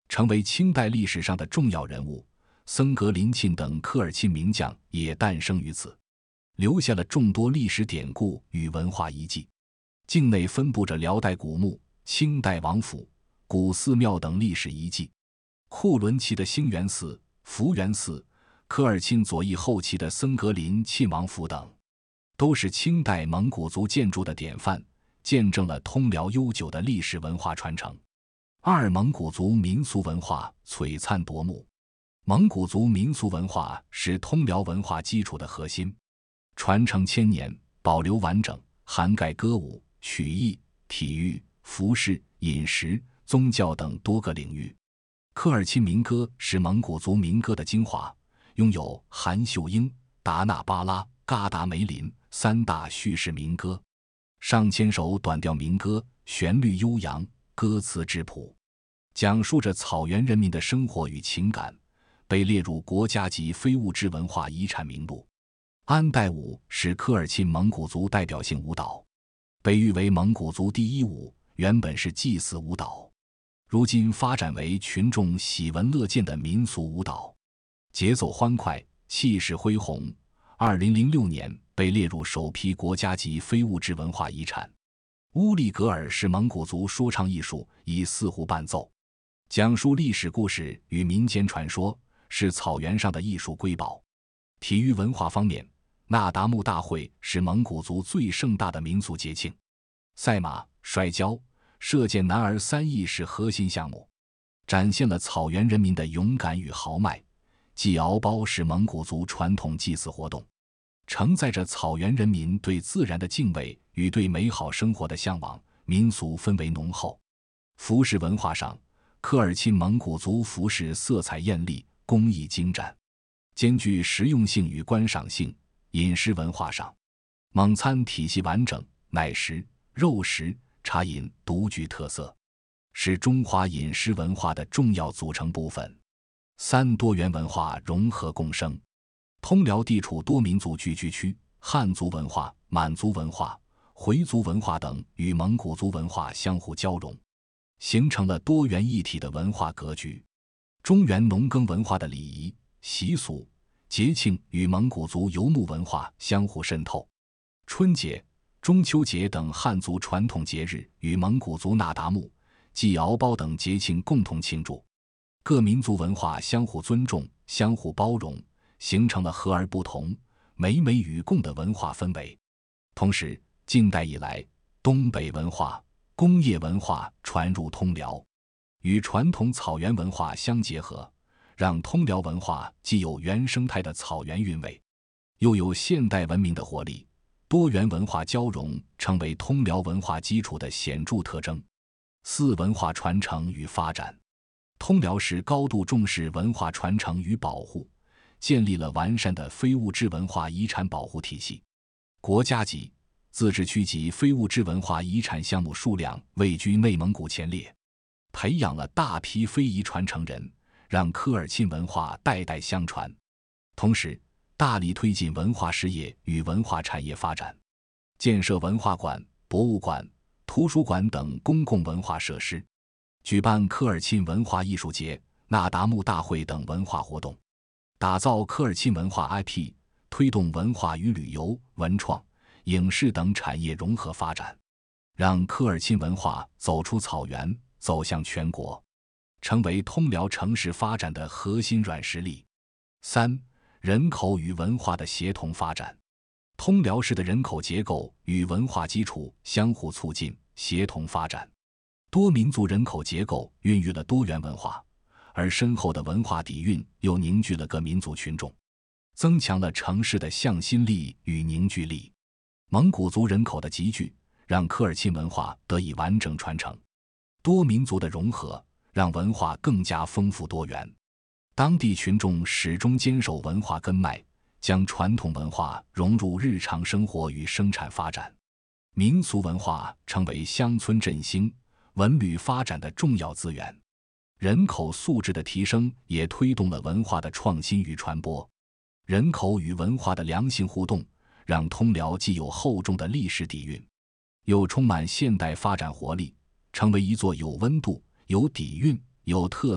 成为清代历史上的重要人物。僧格林沁等科尔沁名将也诞生于此，留下了众多历史典故与文化遗迹。境内分布着辽代古墓、清代王府、古寺庙等历史遗迹。库伦旗的兴元寺、福元寺、科尔沁左翼后期的僧格林沁王府等，都是清代蒙古族建筑的典范，见证了通辽悠久的历史文化传承。二、蒙古族民俗文化璀璨夺目。蒙古族民俗文化是通辽文化基础的核心，传承千年，保留完整，涵盖歌舞、曲艺、体育、服饰、饮食、宗教等多个领域。科尔沁民歌是蒙古族民歌的精华，拥有韩秀英、达那巴拉、嘎达梅林三大叙事民歌，上千首短调民歌，旋律悠扬，歌词质朴，讲述着草原人民的生活与情感，被列入国家级非物质文化遗产名录。安代舞是科尔沁蒙古族代表性舞蹈，被誉为蒙古族第一舞，原本是祭祀舞蹈，如今发展为群众喜闻乐见的民俗舞蹈，节奏欢快，气势恢宏。2006年被列入首批国家级非物质文化遗产。乌力格尔是蒙古族说唱艺术，以四胡伴奏，讲述历史故事与民间传说，是草原上的艺术瑰宝。体育文化方面，那达慕大会是蒙古族最盛大的民俗节庆，赛马、摔跤、射箭男儿三艺是核心项目，展现了草原人民的勇敢与豪迈。祭敖包是蒙古族传统祭祀活动，承载着草原人民对自然的敬畏与对美好生活的向往，民俗氛围浓厚。服饰文化上，科尔沁蒙古族服饰色彩艳丽，工艺精湛，兼具实用性与观赏性。饮食文化上，蒙餐体系完整，奶食、肉食、茶饮独具特色，是中华饮食文化的重要组成部分。三、多元文化融合共生。通辽地处多民族聚居区，汉族文化、满族文化、回族文化等与蒙古族文化相互交融，形成了多元一体的文化格局。中原农耕文化的礼仪、习俗、节庆与蒙古族游牧文化相互渗透，春节、中秋节等汉族传统节日与蒙古族那达慕、祭敖包等节庆共同庆祝，各民族文化相互尊重、相互包容，形成了和而不同、美美与共的文化氛围。同时，近代以来，东北文化、工业文化传入通辽，与传统草原文化相结合，让通辽文化既有原生态的草原韵味，又有现代文明的活力，多元文化交融成为通辽文化基础的显著特征。四、文化传承与发展。通辽市高度重视文化传承与保护，建立了完善的非物质文化遗产保护体系，国家级、自治区级非物质文化遗产项目数量位居内蒙古前列，培养了大批非遗传承人，让科尔沁文化代代相传。同时，大力推进文化事业与文化产业发展，建设文化馆、博物馆、图书馆等公共文化设施，举办科尔沁文化艺术节、那达慕大会等文化活动，打造科尔沁文化 IP， 推动文化与旅游、文创、影视等产业融合发展，让科尔沁文化走出草原，走向全国，成为通辽城市发展的核心软实力。三、人口与文化的协同发展。通辽市的人口结构与文化基础相互促进、协同发展，多民族人口结构孕育了多元文化，而深厚的文化底蕴又凝聚了各民族群众，增强了城市的向心力与凝聚力。蒙古族人口的集聚，让科尔沁文化得以完整传承，多民族的融合，让文化更加丰富多元。当地群众始终坚守文化根脉，将传统文化融入日常生活与生产发展，民俗文化成为乡村振兴、文旅发展的重要资源。人口素质的提升也推动了文化的创新与传播。人口与文化的良性互动，让通辽既有厚重的历史底蕴，又充满现代发展活力，成为一座有温度、有底蕴、有特